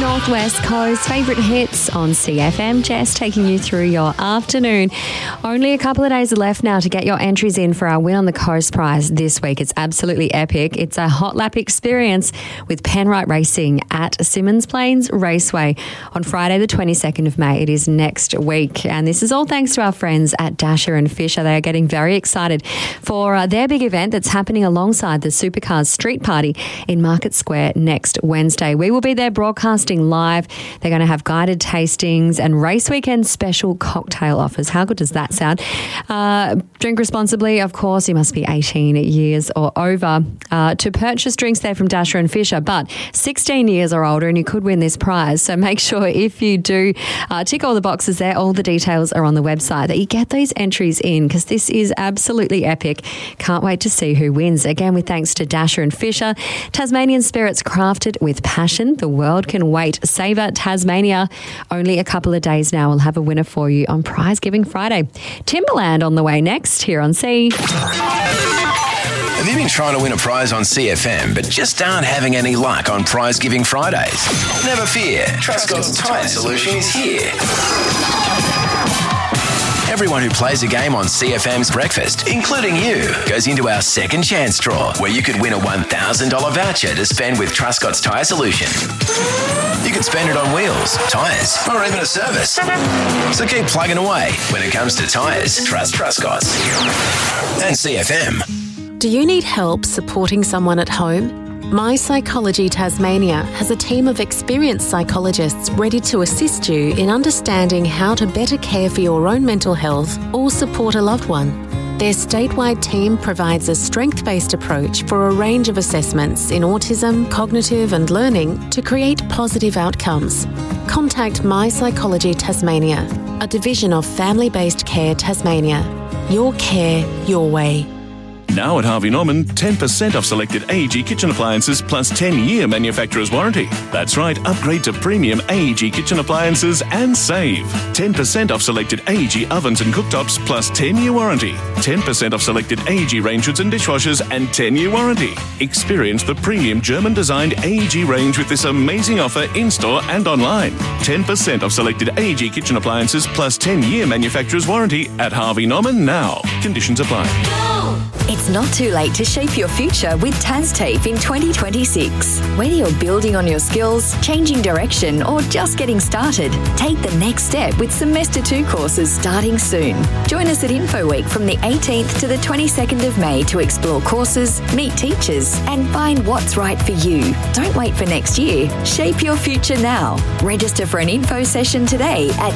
Northwest Coast favourite hits on CFM. Jess taking you through your afternoon. Only a couple of days left now to get your entries in for our Win on the Coast prize this week. It's absolutely epic. It's a hot lap experience with Penrite Racing at Symmons Plains Raceway on Friday the 22nd of May. It is next week. And this is all thanks to our friends at Dasher and Fisher. They are getting very excited for their big event that's happening alongside the Supercars Street Party in Market Square next Wednesday. We will be there broadcasting live. They're going to have guided tastings and race weekend special cocktail offers. How good does that sound? Drink responsibly, of course. You must be 18 years or over to purchase drinks there from Dasher and Fisher, but 16 years or older and you could win this prize. So make sure if you do tick all the boxes there, all the details are on the website, that you get those entries in because this is absolutely epic. Can't wait to see who wins. Again, with thanks to Dasher and Fisher, Tasmanian spirits crafted with passion. The world can wait. Savour Tasmania. Only a couple of days now. We'll have a winner for you on Prize Giving Friday. Timberland on the way next here on C. Have you been trying to win a prize on CFM but just aren't having any luck on Prize Giving Fridays? Never fear. Trustcott's Tyre Solution is here. Everyone who plays a game on CFM's Breakfast, including you, goes into our second chance draw where you could win a $1,000 voucher to spend with Trustcott's Tyre Solution. You could spend it on wheels, tyres, or even a service. So keep plugging away. When it comes to tyres, trust Trustcott's. And CFM. Do you need help supporting someone at home? My Psychology Tasmania has a team of experienced psychologists ready to assist you in understanding how to better care for your own mental health or support a loved one. Their statewide team provides a strength-based approach for a range of assessments in autism, cognitive and learning to create positive outcomes. Contact My Psychology Tasmania, a division of Family-Based Care Tasmania. Your care, your way. Now at Harvey Norman, 10% off selected AEG kitchen appliances plus 10-year manufacturer's warranty. That's right, upgrade to premium AEG kitchen appliances and save. 10% off selected AEG ovens and cooktops plus 10-year warranty. 10% off selected AEG range hoods and dishwashers and 10-year warranty. Experience the premium German-designed AEG range with this amazing offer in-store and online. 10% off selected AEG kitchen appliances plus 10-year manufacturer's warranty at Harvey Norman now. Conditions apply. It's not too late to shape your future with TasTAFE in 2026. Whether you're building on your skills, changing direction, or just getting started, take the next step with Semester 2 courses starting soon. Join us at InfoWeek from the 18th to the 22nd of May to explore courses, meet teachers, and find what's right for you. Don't wait for next year. Shape your future now. Register for an info session today at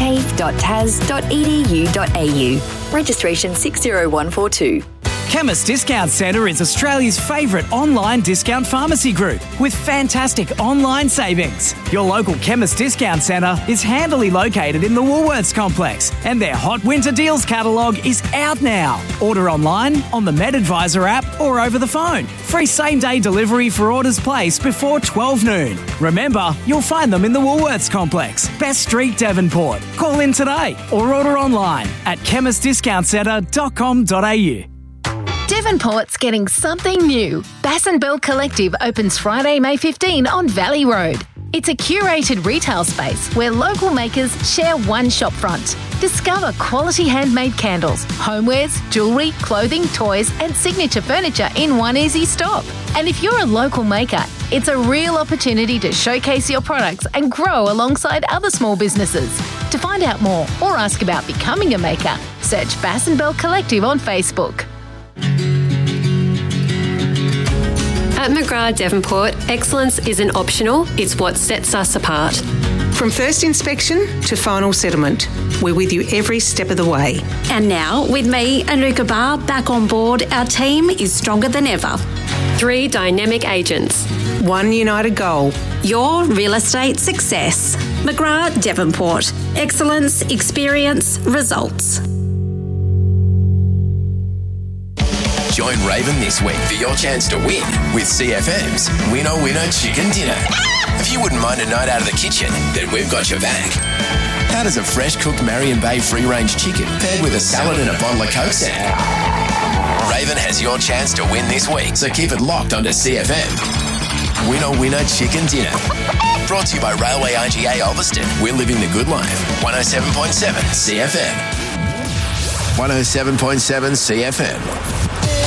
tastafe.tas.edu.au. Registration 60142. Chemist Discount Centre is Australia's favourite online discount pharmacy group with fantastic online savings. Your local Chemist Discount Centre is handily located in the Woolworths complex and their Hot Winter Deals catalogue is out now. Order online, on the MedAdvisor app or over the phone. Free same-day delivery for orders placed before 12 noon. Remember, you'll find them in the Woolworths complex, Best Street, Devonport. Call in today or order online at chemistdiscountcentre.com.au. Devonport's getting something new. Bass & Bell Collective opens Friday, May 15 on Valley Road. It's a curated retail space where local makers share one shop front. Discover quality handmade candles, homewares, jewellery, clothing, toys and signature furniture in one easy stop. And if you're a local maker, it's a real opportunity to showcase your products and grow alongside other small businesses. To find out more or ask about becoming a maker, search Bass & Bell Collective on Facebook. At McGrath Devonport, excellence isn't optional, it's what sets us apart. From first inspection to final settlement, we're with you every step of the way. And now, with me and Luca Barr back on board, our team is stronger than ever. 3 dynamic agents. One united goal. Your real estate success. McGrath Devonport. Excellence, experience, results. Join Raven this week for your chance to win with CFM's Winner Winner Chicken Dinner. If you wouldn't mind a night out of the kitchen, then we've got your back. How does a fresh cooked Marion Bay free-range chicken paired with a salad and a bottle of Coke sound? Raven has your chance to win this week, so keep it locked onto CFM. Winner Winner Chicken Dinner. Brought to you by Railway RGA Ulverston. We're living the good life. 107.7 CFM. 107.7 CFM.